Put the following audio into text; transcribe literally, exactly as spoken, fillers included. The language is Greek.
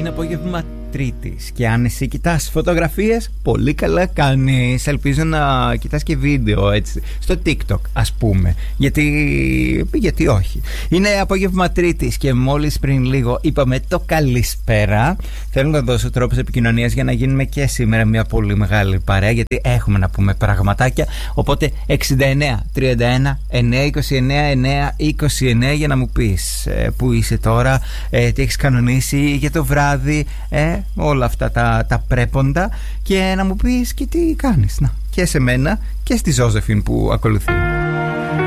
Είναι απόγευμα Τρίτης και αν εσύ κοιτάς φωτογραφίες, πολύ καλά κάνεις. Ελπίζω να κοιτάς και βίντεο έτσι στο TikTok, ας πούμε. Γιατί, γιατί όχι. Είναι απόγευμα Τρίτης και μόλις πριν λίγο είπαμε το καλησπέρα. Θέλω να δώσω τρόπους επικοινωνίας για να γίνουμε και σήμερα μια πολύ μεγάλη παρέα, γιατί έχουμε να πούμε πραγματάκια. Οπότε εξήντα εννέα τριάντα ένα εννιακόσια είκοσι εννέα εννιακόσια είκοσι εννέα για να μου πεις ε, που είσαι τώρα, ε, τι έχεις κανονίσει για το βράδυ, ε, όλα αυτά τα, τα πρέποντα, και να μου πεις και τι κάνεις. Να, και σε μένα και στη Ζώζεφιν που ακολουθεί.